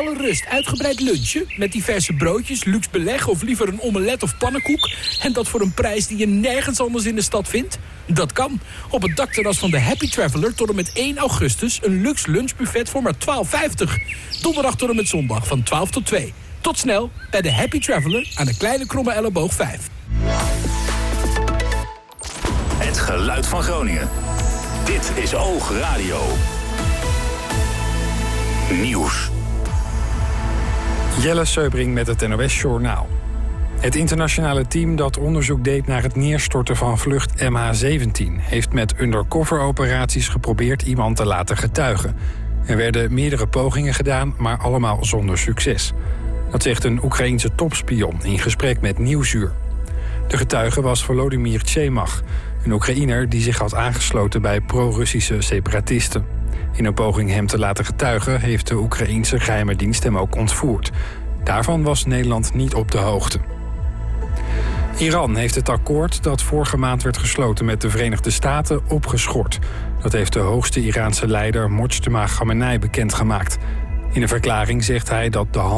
alle rust uitgebreid lunchen met diverse broodjes, luxe beleg of liever een omelet of pannenkoek? En dat voor een prijs die je nergens anders in de stad vindt? Dat kan. Op het dakterras van de Happy Traveler tot en met 1 augustus een luxe lunchbuffet voor maar €12,50. Donderdag tot en met zondag van 12 tot 2. Tot snel bij de Happy Traveler aan de Kleine Kromme Elleboog 5. Het geluid van Groningen. Dit is Oog Radio. Nieuws. Jelle Seubring met het NOS Journaal. Het internationale team dat onderzoek deed naar het neerstorten van vlucht MH17... heeft met undercover-operaties geprobeerd iemand te laten getuigen. Er werden meerdere pogingen gedaan, maar allemaal zonder succes. Dat zegt een Oekraïense topspion in gesprek met Nieuwsuur. De getuige was Volodymyr Tsemach, een Oekraïner die zich had aangesloten bij pro-Russische separatisten. In een poging hem te laten getuigen heeft de Oekraïense geheime dienst hem ook ontvoerd. Daarvan was Nederland niet op de hoogte. Iran heeft het akkoord dat vorige maand werd gesloten met de Verenigde Staten opgeschort. Dat heeft de hoogste Iraanse leider Mojtaba Khamenei bekendgemaakt. In een verklaring zegt hij dat de